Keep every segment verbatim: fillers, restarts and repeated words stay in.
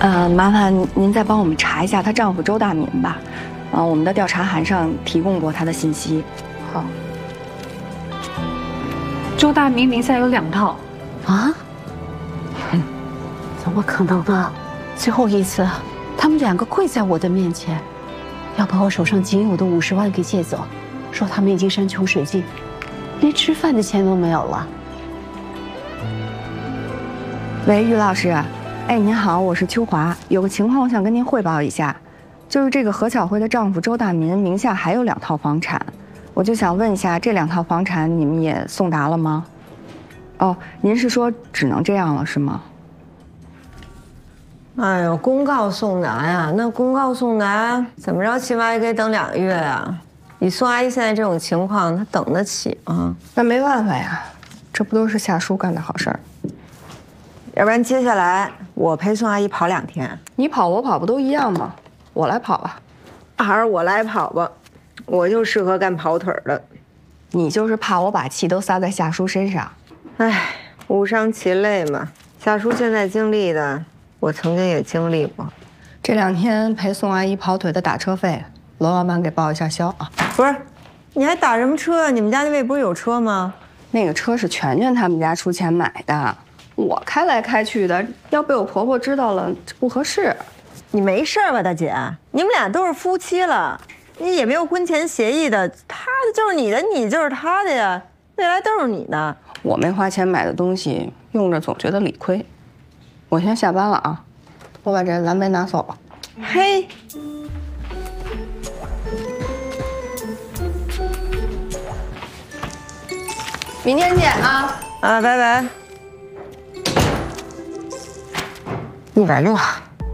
呃，麻烦您再帮我们查一下她丈夫周大民吧。啊、呃，我们的调查函上提供过他的信息。 好。周大民名下有两套。 啊？嗯，怎么可能呢？最后一次，他们两个跪在我的面前，要把我手上仅有的五十万给借走，说他们已经山穷水尽，连吃饭的钱都没有了。 喂，于老师，哎，您好，我是秋华，有个情况我想跟您汇报一下，就是这个何巧慧的丈夫周大民名下还有两套房产，我就想问一下，这两套房产你们也送达了吗？哦，您是说只能这样了是吗？ 哎呦，公告送达呀，那公告送达怎么着，起码也得等两个月啊。以宋阿姨现在这种情况，她等得起吗？ 那没办法呀，这不都是夏叔干的好事儿。 要不然接下来我陪宋阿姨跑两天， 你跑我跑不都一样吗？我来跑吧， 还是我来跑吧，我就适合干跑腿的。 你就是怕我把气都撒在夏叔身上。 唉，无伤其类嘛。夏叔现在经历的，我曾经也经历过。 这两天陪宋阿姨跑腿的打车费，罗老板给报一下销啊。 不是，你还打什么车啊？你们家那位不是有车吗？ 那个车是全全他们家出钱买的。我开来开去的，要被我婆婆知道了，这不合适。 你没事吧，大姐？你们俩都是夫妻了，你也没有婚前协议的，他的就是你的，你就是他的呀，未来都是你的。 我没花钱买的东西，用着总觉得理亏。我先下班了啊，我把这蓝莓拿走了。 嘿， 明天见啊！ 啊，拜拜。一百六。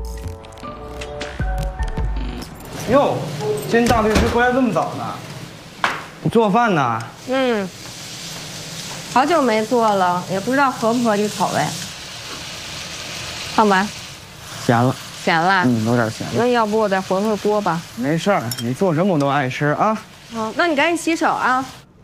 哟，今天大律师回来这么早呢？你做饭呢？ 嗯，好久没做了，也不知道合不合你口味。放完。 咸了。 咸了？ 嗯，有点咸了。 那要不我再回回锅吧？ 没事儿，你做什么我都爱吃啊。 好，那你赶紧洗手啊。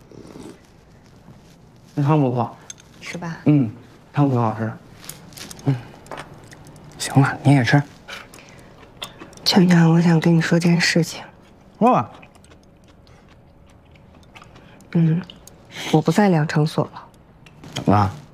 那汤不错， 是吧？ 嗯，汤挺好吃。嗯，行了，你也吃。 全全，我想跟你说件事情。 说吧。 嗯，我不在两城所了。 怎么了？